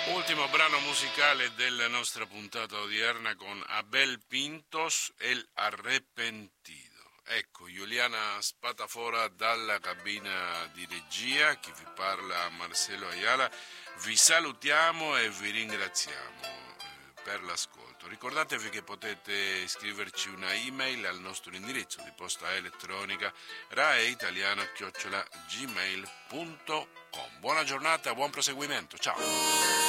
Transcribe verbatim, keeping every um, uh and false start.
Ultimo brano musicale della nostra puntata odierna con Abel Pintos, El Arrepentido. Ecco, Giuliana Spatafora dalla cabina di regia, chi vi parla Marcelo Ayala, vi salutiamo e vi ringraziamo eh, per l'ascolto. Ricordatevi che potete scriverci una email al nostro indirizzo di posta elettronica raeitaliana chiocciola gmail punto com. Buona giornata, buon proseguimento, ciao!